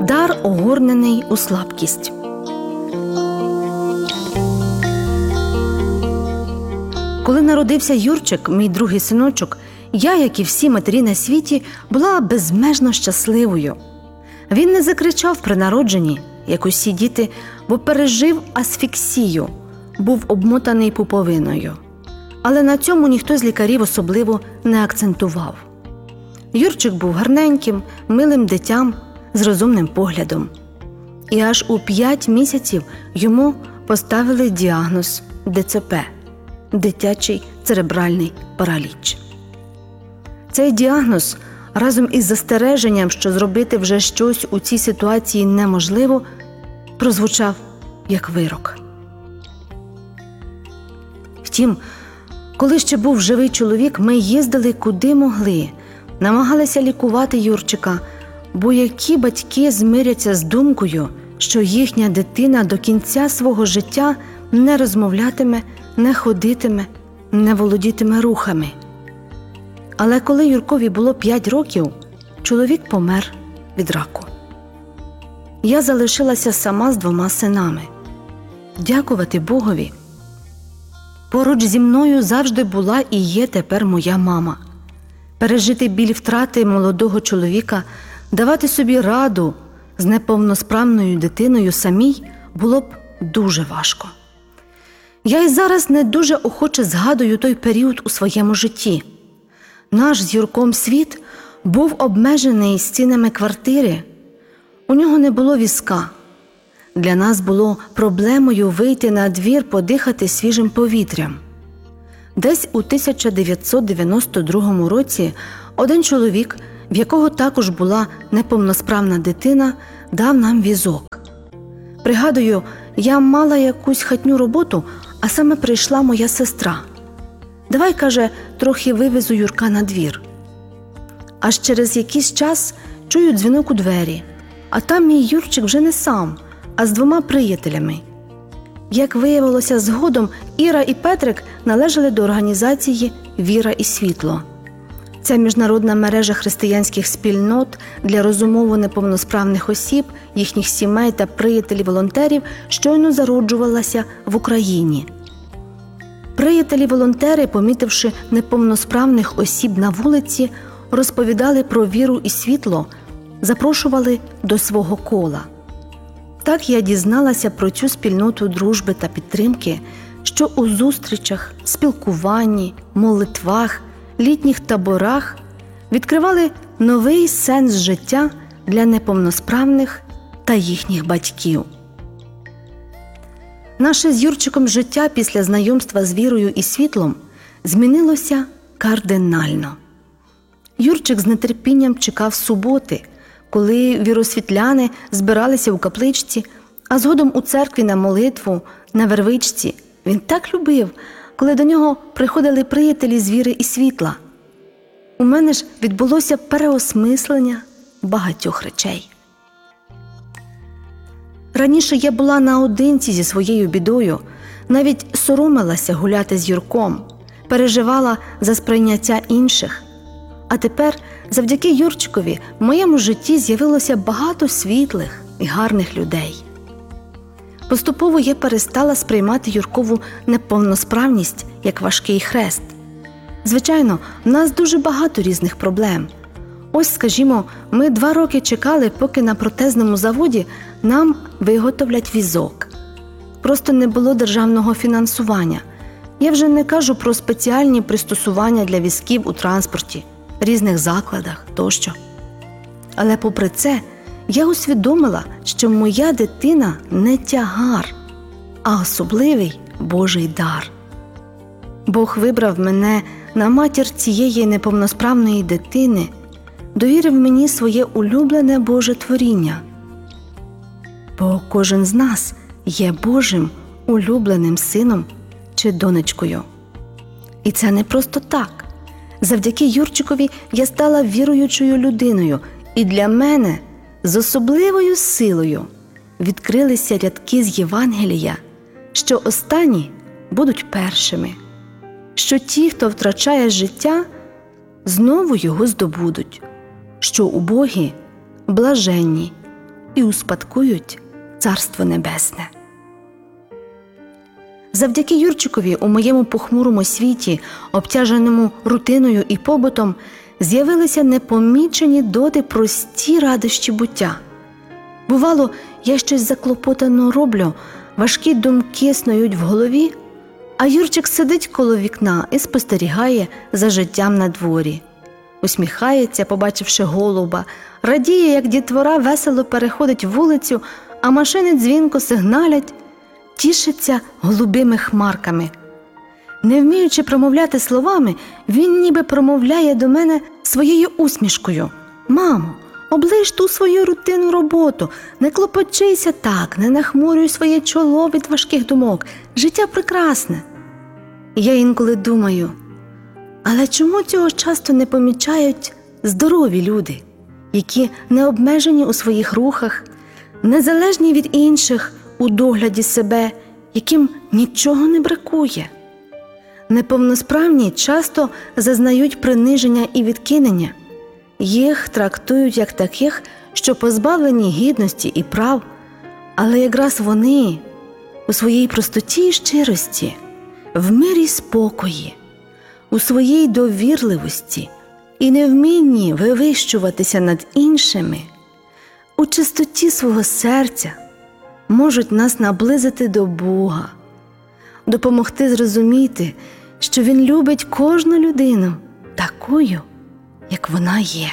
Дар, огорнений у слабкість. Коли народився Юрчик, мій другий синочок, я, як і всі матері на світі, була безмежно щасливою. Він не закричав при народженні, як усі діти, бо пережив асфіксію, був обмотаний пуповиною. Але на цьому ніхто з лікарів особливо не акцентував. Юрчик був гарненьким, милим дитям з розумним поглядом. І аж у 5 місяців йому поставили діагноз ДЦП – дитячий церебральний параліч. Цей діагноз разом із застереженням, що зробити вже щось у цій ситуації неможливо, прозвучав як вирок. Втім, коли ще був живий чоловік, ми їздили куди могли, намагалися лікувати Юрчика, бо які батьки змиряться з думкою, що їхня дитина до кінця свого життя не розмовлятиме, не ходитиме, не володітиме рухами. Але коли Юркові було 5 років, чоловік помер від раку. Я залишилася сама з 2 синами. Дякувати Богові. Поруч зі мною завжди була і є тепер моя мама. Пережити біль втрати молодого чоловіка, давати собі раду з неповносправною дитиною самій було б дуже важко. Я й зараз не дуже охоче згадую той період у своєму житті. Наш з Юрком світ був обмежений стінами квартири. У нього не було візка. Для нас було проблемою вийти на двір подихати свіжим повітрям. Десь у 1992 році один чоловік, в якого також була неповносправна дитина, дав нам візок. Пригадую, я мала якусь хатню роботу, а саме прийшла моя сестра. «Давай, – каже, – трохи вивезу Юрка на двір». Аж через якийсь час чую дзвінок у двері, а там мій Юрчик вже не сам, а з 2 приятелями. Як виявилося згодом, Іра і Петрик належали до організації «Віра і світло». Ця міжнародна мережа християнських спільнот для розумово неповносправних осіб, їхніх сімей та приятелів-волонтерів щойно зароджувалася в Україні. Приятелі-волонтери, помітивши неповносправних осіб на вулиці, розповідали про віру і світло, запрошували до свого кола. Так я дізналася про цю спільноту дружби та підтримки, що у зустрічах, спілкуванні, молитвах, літніх таборах відкривали новий сенс життя для неповносправних та їхніх батьків. Наше з Юрчиком життя після знайомства з вірою і світлом змінилося кардинально. Юрчик з нетерпінням чекав суботи, коли віросвітляни збиралися у капличці, а згодом у церкві на молитву, на вервичці. Він так любив, коли до нього приходили приятелі з віри і світла. У мене ж відбулося переосмислення багатьох речей. Раніше я була наодинці зі своєю бідою, навіть соромилася гуляти з Юрком, переживала за сприйняття інших. А тепер, завдяки Юрчикові, в моєму житті з'явилося багато світлих і гарних людей. Поступово я перестала сприймати Юркову неповносправність як важкий хрест. Звичайно, в нас дуже багато різних проблем. Ось, скажімо, ми 2 роки чекали, поки на протезному заводі нам виготовлять візок. Просто не було державного фінансування. Я вже не кажу про спеціальні пристосування для візків у транспорті, різних закладах тощо. Але попри це, я усвідомила, що моя дитина не тягар, а особливий Божий дар. Бог вибрав мене на матір цієї неповносправної дитини, довірив мені своє улюблене Боже творіння. Бо кожен з нас є Божим улюбленим сином чи донечкою. І це не просто так. Завдяки Юрчикові я стала віруючою людиною, і для мене з особливою силою відкрилися рядки з Євангелія, що останні будуть першими, що ті, хто втрачає життя, знову його здобудуть, що убогі блаженні, і успадкують Царство Небесне. Завдяки Юрчикові у моєму похмурому світі, обтяженому рутиною і побутом, з'явилися непомічені доти прості радощі буття. Бувало, я щось заклопотано роблю, важкі думки снують в голові, а Юрчик сидить коло вікна і спостерігає за життям на дворі. Усміхається, побачивши голуба, радіє, як дітвора весело переходить вулицю, а машини дзвінко сигналять, тішиться голубими хмарками. Не вміючи промовляти словами, він ніби промовляє до мене своєю усмішкою. «Мамо, оближ ту свою рутинну роботу, не клопочися так, не нахмурюй своє чоло від важких думок. Життя прекрасне». І я інколи думаю, але чому цього часто не помічають здорові люди, які не обмежені у своїх рухах, незалежні від інших у догляді себе, яким нічого не бракує? Неповносправні часто зазнають приниження і відкинення. Їх трактують як таких, що позбавлені гідності і прав, але якраз вони у своїй простоті і щирості, в мирі й спокої, у своїй довірливості і невмінні вивищуватися над іншими, у чистоті свого серця можуть нас наблизити до Бога, допомогти зрозуміти, що Він любить кожну людину такою, як вона є.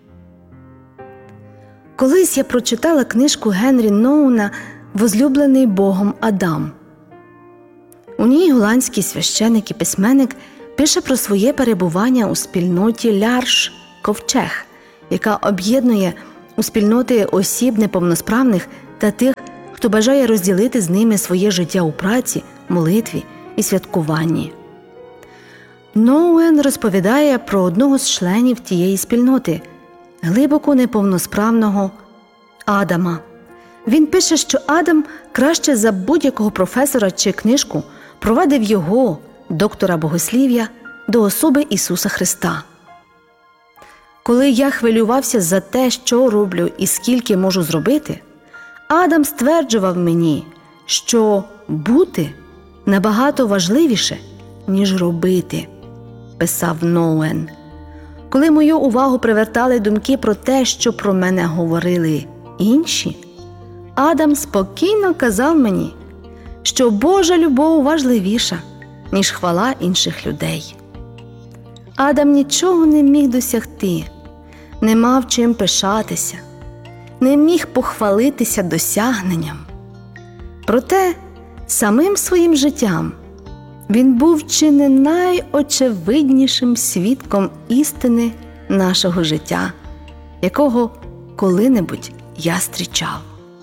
Колись я прочитала книжку Генрі Nouwена «Возлюблений Богом Адам». У ній голландський священик і письменник пише про своє перебування у спільноті Лярш Ковчег, яка об'єднує у спільноти осіб неповносправних та тих, хто бажає розділити з ними своє життя у праці, молитві і святкуванні. Nouwen розповідає про одного з членів тієї спільноти, глибоко неповносправного Адама. Він пише, що Адам краще за будь-якого професора чи книжку провадив його, доктора богослів'я, до особи Ісуса Христа. Коли я хвилювався за те, що роблю і скільки можу зробити, Адам стверджував мені, що бути набагато важливіше, ніж робити, писав Nouwen. Коли мою увагу привертали думки про те, що про мене говорили інші, Адам спокійно казав мені, що Божа любов важливіша, ніж хвала інших людей. Адам нічого не міг досягти, не мав чим пишатися, не міг похвалитися досягненням. Проте самим своїм життям він був чи не найочевиднішим свідком істини нашого життя, якого коли-небудь я зустрічав.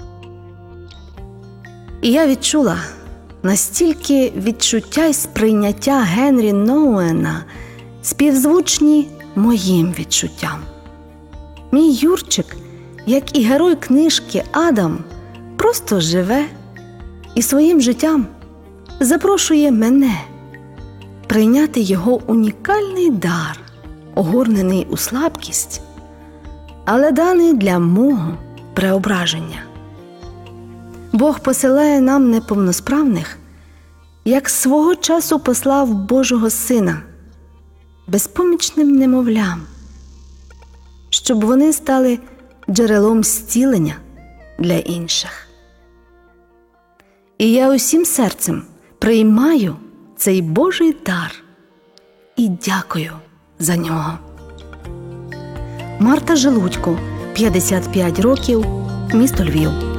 І я відчула, настільки відчуття й сприйняття Генрі Nouwена співзвучні моїм відчуттям. Мій Юрчик, як і герой книжки Адам, просто живе і своїм життям запрошує мене прийняти його унікальний дар, огорнений у слабкість, але даний для мого преображення. Бог посилає нам неповносправних, як свого часу послав Божого Сина, безпомічним немовлям, щоб вони стали джерелом зцілення для інших. І я усім серцем приймаю цей Божий дар і дякую за нього. Марта Желудько, 55 років, місто Львів.